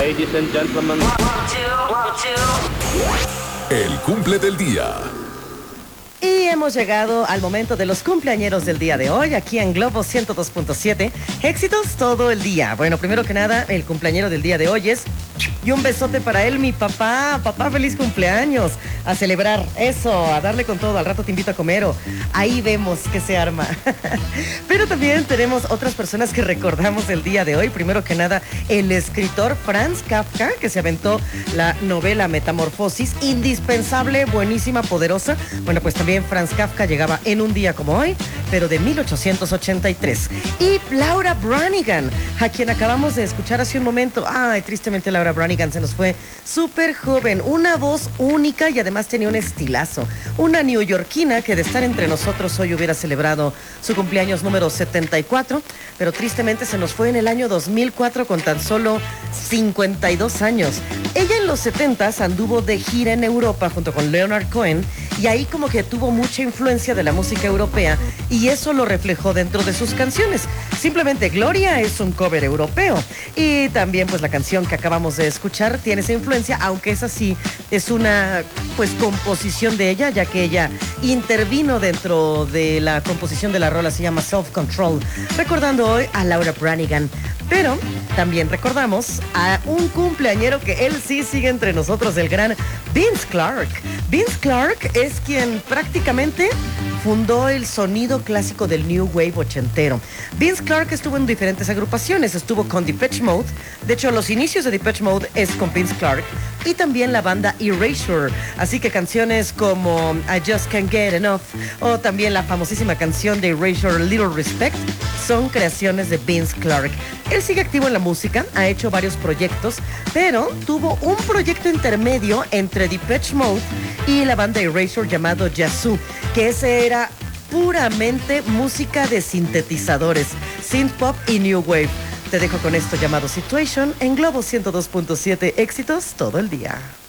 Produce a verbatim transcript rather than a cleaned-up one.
Ladies and gentlemen. El cumple del día. Y hemos llegado al momento de los cumpleañeros del día de hoy, aquí en Globo ciento dos punto siete. Éxitos todo el día. Bueno, primero que nada, el cumpleañero del día de hoy es... Y un besote para él, mi papá. Papá, feliz cumpleaños. A celebrar eso, a darle con todo. Al rato te invito a comer o ahí vemos qué se arma. Pero también tenemos otras personas que recordamos el día de hoy. Primero que nada, el escritor Franz Kafka, que se aventó la novela Metamorfosis. Indispensable, buenísima, poderosa. Bueno, pues también Franz Kafka llegaba en un día como hoy, pero de mil ochocientos ochenta y tres. Y Laura Branigan, a quien acabamos de escuchar hace un momento. Ay, tristemente Laura Branigan se nos fue súper joven, una voz única y además tenía un estilazo. Una neoyorquina que de estar entre nosotros hoy hubiera celebrado su cumpleaños número setenta y cuatro, pero tristemente se nos fue en el año dos mil cuatro con tan solo cincuenta y dos años. Ella en los setentas anduvo de gira en Europa junto con Leonard Cohen y ahí como que tuvo mucha influencia de la música europea y eso lo reflejó dentro de sus canciones. Simplemente Gloria es un cover europeo y también pues la canción que acabamos de escuchar tiene esa influencia, aunque esa sí es una pues composición de ella, ya que ella intervino dentro de la composición de la rola, se llama Self Control, recordando hoy a Laura Branigan. Pero también recordamos a un cumpleañero que él sí sigue entre nosotros, el gran Vince Clarke. Vince Clarke es quien prácticamente fundó el sonido clásico del New Wave ochentero. Vince Clarke estuvo en diferentes agrupaciones, estuvo con Depeche Mode, de hecho los inicios de Depeche Mode es con Vince Clarke, y también la banda Erasure, así que canciones como I Just Can't Get Enough o también la famosísima canción de Erasure Little Respect son creaciones de Vince Clarke. Él sigue activo en la música, ha hecho varios proyectos, pero tuvo un proyecto intermedio entre Depeche Mode y la banda Erasure llamado Yazoo, que ese era puramente música de sintetizadores, synth pop y new wave. Te dejo con esto llamado Situation en Globo ciento dos punto siete, éxitos todo el día.